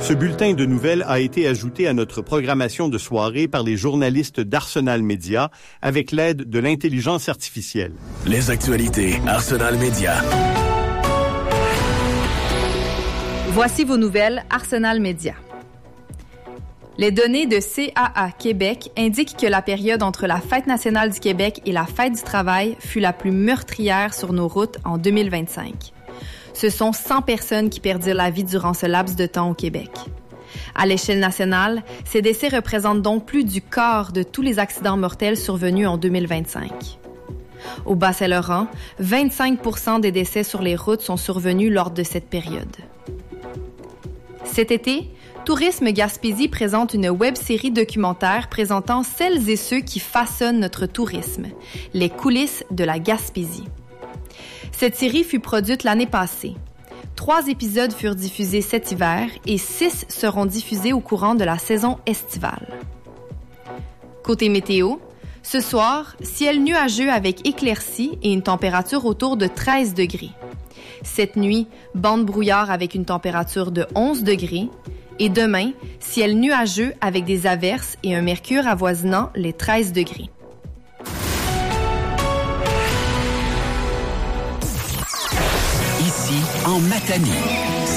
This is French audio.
Ce bulletin de nouvelles a été ajouté à notre programmation de soirée par les journalistes d'Arsenal Média avec l'aide de l'intelligence artificielle. Les actualités Arsenal Média. Voici vos nouvelles Arsenal Média. Les données de CAA Québec indiquent que la période entre la Fête nationale du Québec et la Fête du travail fut la plus meurtrière sur nos routes en 2025. Ce sont 100 personnes qui perdirent la vie durant ce laps de temps au Québec. À l'échelle nationale, ces décès représentent donc plus du quart de tous les accidents mortels survenus en 2025. Au Bas-Saint-Laurent, 25% des décès sur les routes sont survenus lors de cette période. Cet été, Tourisme Gaspésie présente une web-série documentaire présentant celles et ceux qui façonnent notre tourisme, les coulisses de la Gaspésie. Cette série fut produite l'année passée. 3 épisodes furent diffusés cet hiver et 6 seront diffusés au courant de la saison estivale. Côté météo, ce soir, ciel nuageux avec éclaircies et une température autour de 13 degrés. Cette nuit, bande brouillard avec une température de 11 degrés. Et demain, ciel nuageux avec des averses et un mercure avoisinant les 13 degrés. Ici, en Matanie.